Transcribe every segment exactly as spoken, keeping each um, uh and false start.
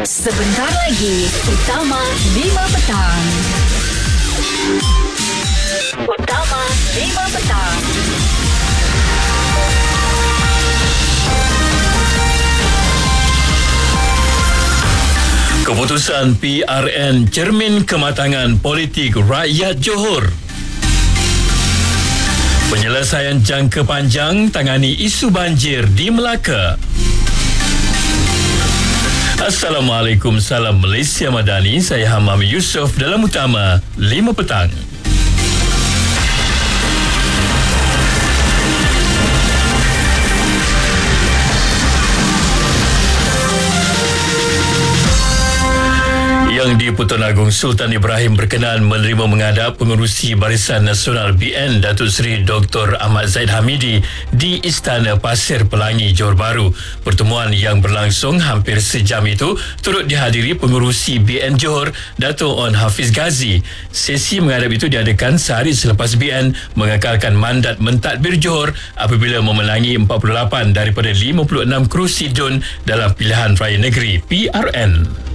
Sebentar lagi, Utama lima Petang. Utama lima Petang. Keputusan P R N cermin kematangan politik rakyat Johor. Penyelesaian jangka panjang tangani isu banjir di Melaka. Assalamualaikum, salam Malaysia Madani. Saya Hamam Yusof dalam Utama lima Petang. Yang di-Pertuan Agong Sultan Ibrahim berkenan menerima menghadap pengerusi Barisan Nasional B N Datuk Seri Doktor Ahmad Zaid Hamidi di Istana Pasir Pelangi, Johor Bahru. Pertemuan yang berlangsung hampir sejam itu turut dihadiri pengerusi B N Johor Datuk On Hafiz Ghazi. Sesi menghadap itu diadakan sehari selepas B N mengekalkan mandat mentadbir Johor apabila memenangi empat puluh lapan daripada lima puluh enam kerusi D U N dalam pilihan raya negeri P R N.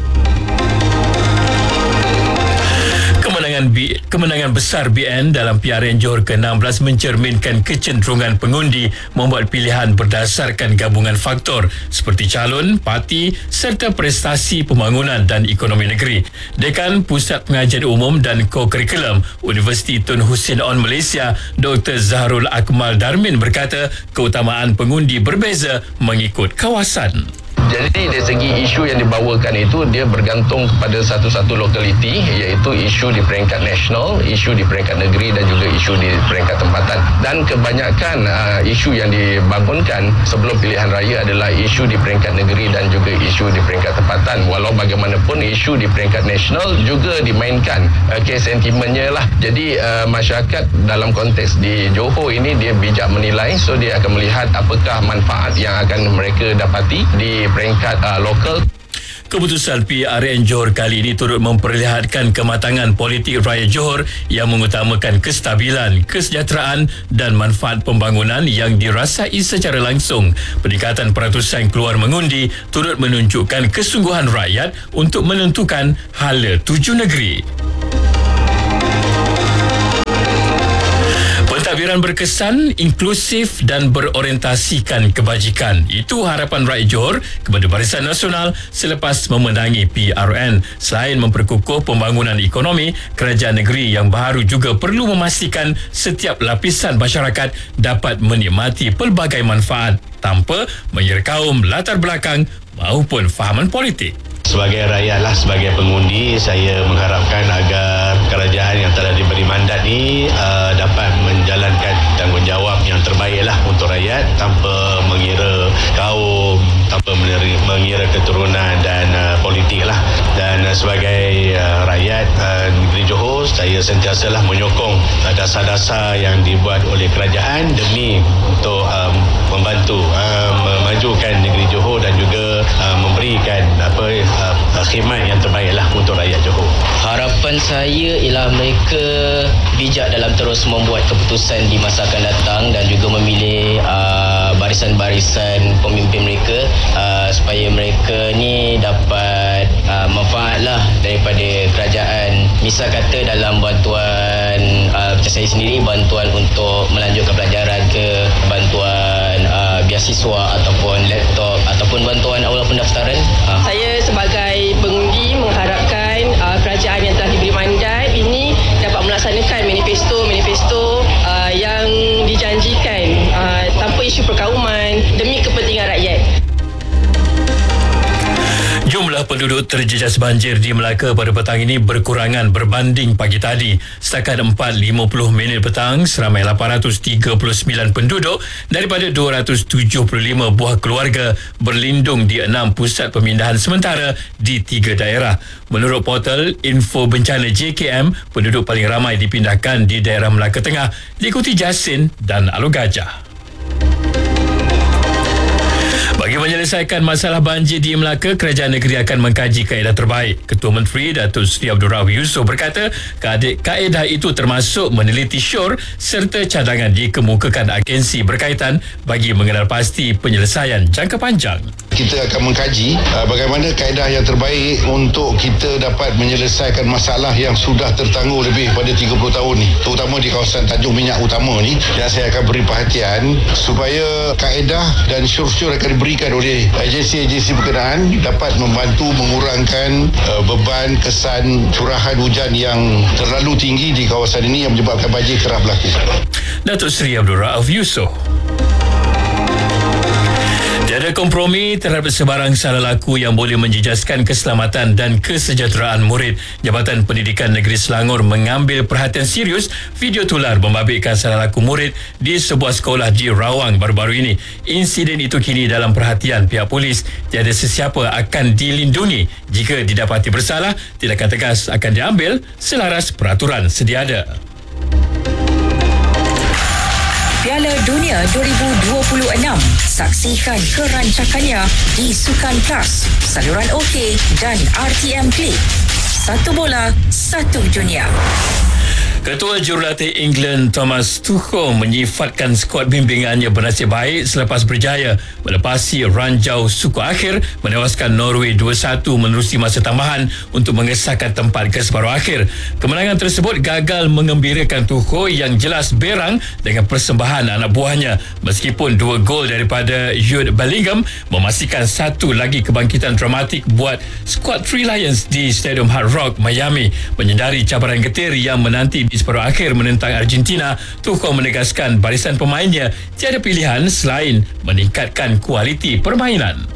Kemenangan, B, kemenangan besar B N dalam P R N Johor ke enam belas mencerminkan kecenderungan pengundi membuat pilihan berdasarkan gabungan faktor seperti calon, parti serta prestasi pembangunan dan ekonomi negeri. Dekan Pusat Pengajian Umum dan Co-Kurikulum Universiti Tun Hussein On Malaysia, Doktor Zaharul Akmal Darmin berkata keutamaan pengundi berbeza mengikut kawasan. Jadi dari segi isu yang dibawakan itu dia bergantung kepada satu-satu lokaliti, iaitu isu di peringkat nasional, isu di peringkat negeri dan juga isu di peringkat tempatan. Dan kebanyakan uh, isu yang dibangunkan sebelum pilihan raya adalah isu di peringkat negeri dan juga isu di peringkat tempatan. Walau bagaimanapun isu di peringkat nasional juga dimainkan uh, kes sentimennya lah. Jadi uh, masyarakat dalam konteks di Johor ini dia bijak menilai, so dia akan melihat apakah manfaat yang akan mereka dapati di peringkat uh, lokal. Keputusan P R N Johor kali ini turut memperlihatkan kematangan politik rakyat Johor yang mengutamakan kestabilan, kesejahteraan dan manfaat pembangunan yang dirasai secara langsung. Peningkatan peratusan keluar mengundi turut menunjukkan kesungguhan rakyat untuk menentukan hala tuju negeri. Pentadbiran berkesan, inklusif dan berorientasikan kebajikan. Itu harapan rakyat Johor kepada Barisan Nasional selepas memenangi P R N. Selain memperkukuh pembangunan ekonomi, kerajaan negeri yang baru juga perlu memastikan setiap lapisan masyarakat dapat menikmati pelbagai manfaat tanpa mengira kaum, latar belakang maupun fahaman politik. Sebagai rakyat lah, sebagai pengundi, saya mengharapkan agar kerajaan yang telah diberi mandat ni uh, dapat menjalankan tanggungjawab yang terbaik lah untuk rakyat tanpa mengira kaum, tanpa mengira keturunan dan uh, politik lah. Dan uh, sebagai uh, rakyat uh, negeri Johor, saya sentiasalah menyokong uh, dasar-dasar yang dibuat oleh kerajaan demi untuk um, membantu uh, memajukan negeri Johor dan juga uh, memberikan apa uh, khidmat yang terbaiklah untuk rakyat Johor. Harapan saya ialah mereka bijak dalam terus membuat keputusan di masa akan datang dan juga memilih uh, barisan-barisan pemimpin mereka uh, supaya mereka ni dapat uh, manfaatlah daripada kerajaan. Misal kata dalam bantuan uh, macam saya sendiri, bantuan untuk melanjutkan pelajaran ke, bantuan uh, beasiswa ataupun laptop ataupun bantuan awal pendaftaran. Uh. Saya sebagai pengundi mengharapkan uh, kerajaan yang telah diberi mandat ini dapat melaksanakan manifesto-manifesto uh, yang dijanjikan uh, tanpa isu perkauman demi kepentingan rakyat. Jumlah penduduk terjejas banjir di Melaka pada petang ini berkurangan berbanding pagi tadi. Setakat empat lima puluh minit petang, seramai lapan ratus tiga puluh sembilan penduduk daripada dua ratus tujuh puluh lima buah keluarga berlindung di enam pusat pemindahan sementara di tiga daerah. Menurut portal Info Bencana J K M, penduduk paling ramai dipindahkan di daerah Melaka Tengah, diikuti Jasin dan Alor Gajah. Bagi menyelesaikan masalah banjir di Melaka, Kerajaan Negeri akan mengkaji kaedah terbaik. Ketua Menteri Datuk Seri Abdul Rahman Yusof berkata, kaedah itu termasuk meneliti syur serta cadangan dikemukakan agensi berkaitan bagi mengenal pasti penyelesaian jangka panjang. Kita akan mengkaji uh, bagaimana kaedah yang terbaik untuk kita dapat menyelesaikan masalah yang sudah tertangguh lebih pada tiga puluh tahun ni, terutama di kawasan Tanjung Minyak Utama ni, yang saya akan beri perhatian supaya kaedah dan syur-syur akan diberikan oleh agensi-agensi berkenaan dapat membantu mengurangkan uh, beban kesan curahan hujan yang terlalu tinggi di kawasan ini yang menyebabkan banjir kerap berlaku. Datuk Seri Abdul Rahman Yusof. Tiada kompromi terhadap sebarang salah laku yang boleh menjejaskan keselamatan dan kesejahteraan murid. Jabatan Pendidikan Negeri Selangor mengambil perhatian serius video tular membabitkan salah laku murid di sebuah sekolah di Rawang baru-baru ini. Insiden itu kini dalam perhatian pihak polis. Tiada sesiapa akan dilindungi. Jika didapati bersalah, tindakan tegas akan diambil selaras peraturan sedia ada. Piala Dunia dua ribu dua puluh enam. Saksikan kerancakannya di Sukan Plus, saluran OK dan R T M Play. Satu bola, satu dunia. Ketua Jurulatih England Thomas Tuchel menyifatkan skuad bimbingannya bernasib baik selepas berjaya melepasi ranjau suku akhir menewaskan Norway dua satu menerusi masa tambahan untuk mengesahkan tempat ke separuh akhir. Kemenangan tersebut gagal mengembirakan Tuchel yang jelas berang dengan persembahan anak buahnya, meskipun dua gol daripada Jude Bellingham memastikan satu lagi kebangkitan dramatik buat skuad Three Lions di Stadium Hard Rock, Miami. Menyedari cabaran getir yang menanti di separuh akhir menentang Argentina, Tuchel menegaskan barisan pemainnya tiada pilihan selain meningkatkan kualiti permainan.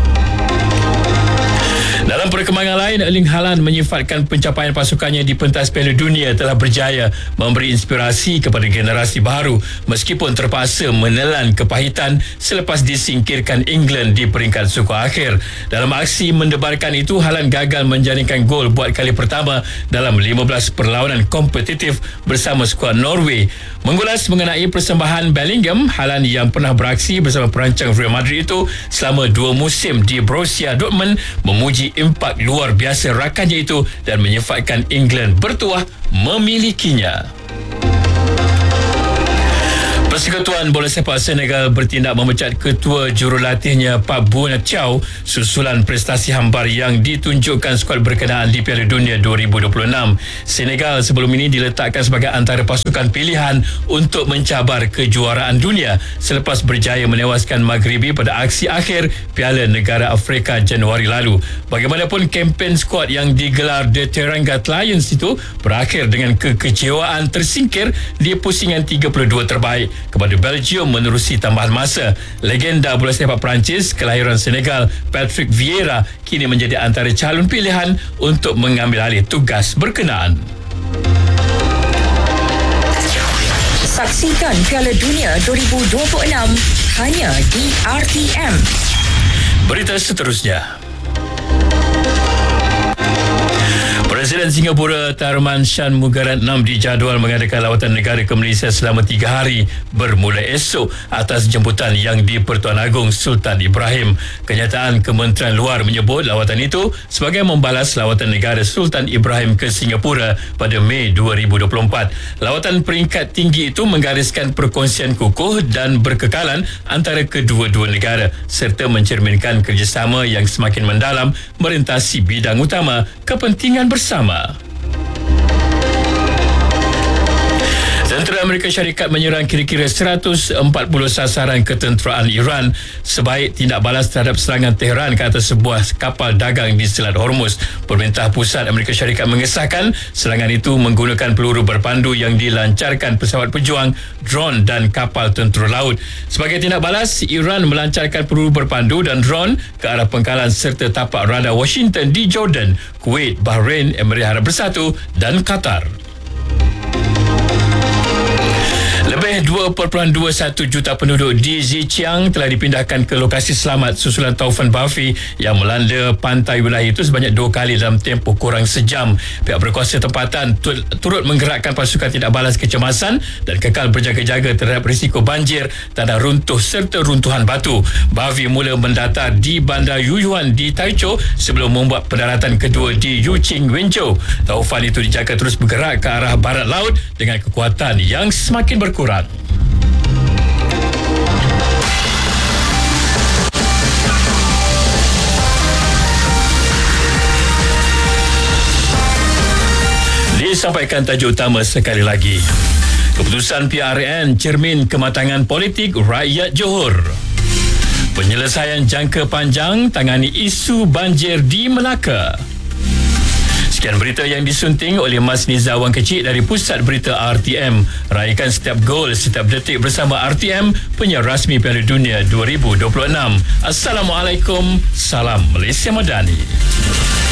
Dalam perkembangan lain, Erling Haaland menyifatkan pencapaian pasukannya di pentas Piala Dunia telah berjaya memberi inspirasi kepada generasi baru meskipun terpaksa menelan kepahitan selepas disingkirkan England di peringkat suku akhir. Dalam aksi mendebarkan itu, Haaland gagal menjaringkan gol buat kali pertama dalam lima belas perlawanan kompetitif bersama skuad Norway. Mengulas mengenai persembahan Bellingham, Haaland yang pernah beraksi bersama perancang Real Madrid itu selama dua musim di Borussia Dortmund memuji impak luar biasa rakannya itu dan menyifatkan England bertuah memilikinya. Persekutuan Bola Sepak Senegal bertindak memecat ketua jurulatihnya Pak Bouna Thiaw susulan prestasi hambar yang ditunjukkan skuad berkenaan di Piala Dunia dua ribu dua puluh enam. Senegal sebelum ini diletakkan sebagai antara pasukan pilihan untuk mencabar kejuaraan dunia selepas berjaya menewaskan Maghribi pada aksi akhir Piala Negara Afrika Januari lalu. Bagaimanapun, kempen skuad yang digelar The Teranga Lions itu berakhir dengan kekecewaan tersingkir di pusingan tiga puluh dua terbaik kepada Belgium menerusi tambahan masa. Legenda bola sepak Perancis kelahiran Senegal Patrick Vieira kini menjadi antara calon pilihan untuk mengambil alih tugas berkenaan. Saksikan Piala Dunia dua ribu dua puluh enam hanya di R T M. Berita seterusnya. Presiden Singapura Tharman Shanmugaratnam dijadual mengadakan lawatan negara ke Malaysia selama tiga hari bermula esok atas jemputan yang di-Pertuan Agong Sultan Ibrahim. Kenyataan Kementerian Luar menyebut lawatan itu sebagai membalas lawatan negara Sultan Ibrahim ke Singapura pada Mei dua ribu dua puluh empat. Lawatan peringkat tinggi itu menggariskan perkongsian kukuh dan berkekalan antara kedua-dua negara serta mencerminkan kerjasama yang semakin mendalam merentasi bidang utama kepentingan bersama. Sama. Tentera Amerika Syarikat menyerang kira-kira seratus empat puluh sasaran ketenteraan Iran sebaik tindak balas terhadap serangan Tehran ke atas sebuah kapal dagang di Selat Hormuz. Pemerintah Pusat Amerika Syarikat mengesahkan serangan itu menggunakan peluru berpandu yang dilancarkan pesawat pejuang, drone dan kapal tentera laut. Sebagai tindak balas, Iran melancarkan peluru berpandu dan drone ke arah pangkalan serta tapak radar Washington di Jordan, Kuwait, Bahrain, Emirat Arab Bersatu dan Qatar. Lebih dua perpuluhan dua satu juta penduduk di Zhejiang telah dipindahkan ke lokasi selamat susulan taufan Bafi yang melanda pantai wilayah itu sebanyak dua kali dalam tempoh kurang sejam. Pihak berkuasa tempatan turut menggerakkan pasukan tindak balas kecemasan dan kekal berjaga-jaga terhadap risiko banjir, tanah runtuh serta runtuhan batu. Bafi mula mendatar di Bandar Yuyuan di Taichung sebelum membuat pendaratan kedua di Yuqing, Wenzhou. Taufan itu dijangka terus bergerak ke arah barat laut dengan kekuatan yang semakin berkurang. Disampaikan tajuk utama sekali lagi. Keputusan P R N cermin kematangan politik rakyat Johor. Penyelesaian jangka panjang tangani isu banjir di Melaka. Sekian berita yang disunting oleh Mas Nizar Wang Kecil dari Pusat Berita R T M. Raikan setiap gol, setiap detik bersama R T M, penyiar rasmi Piala Dunia dua ribu dua puluh enam. Assalamualaikum, salam Malaysia Madani.